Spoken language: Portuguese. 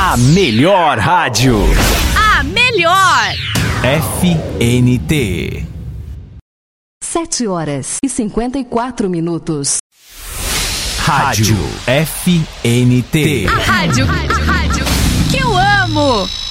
A melhor rádio. A melhor. FNT. 7h54. Rádio FNT. A rádio que eu amo.